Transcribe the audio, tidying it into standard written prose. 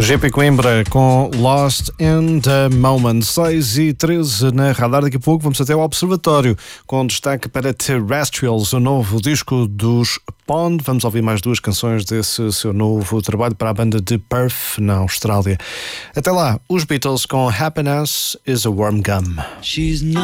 GP Coimbra com Lost in the Moment. 6h13 na radar. Daqui a pouco vamos até ao Observatório, com destaque para Terrestrials, o novo disco dos Pond. Vamos ouvir mais duas canções desse seu novo trabalho para a banda de Perth, na Austrália. Até lá, os Beatles com Happiness is a Warm Gum.